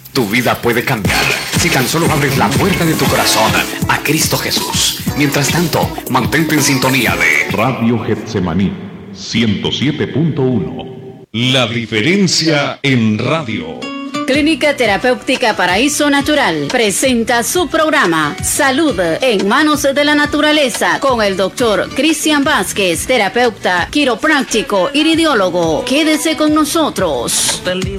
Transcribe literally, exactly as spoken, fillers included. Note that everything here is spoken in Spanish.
Tu vida puede cambiar si tan solo abres la puerta de tu corazón a Cristo Jesús. Mientras tanto, mantente en sintonía de Radio Getsemaní ciento siete punto uno. La diferencia en radio. Clínica Terapéutica Paraíso Natural presenta su programa Salud en Manos de la Naturaleza con el doctor Cristian Vázquez, terapeuta, quiropráctico, iridiólogo. Quédese con nosotros.